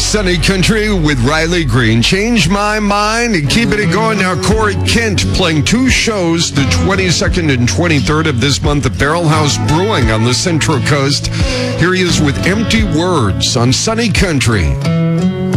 Sunny Country with Riley Green. Change my mind and keeping it going. Now, Corey Kent playing two shows, the 22nd and 23rd of this month at Barrel House Brewing on the Central Coast. Here he is with Empty Words on Sunny Country.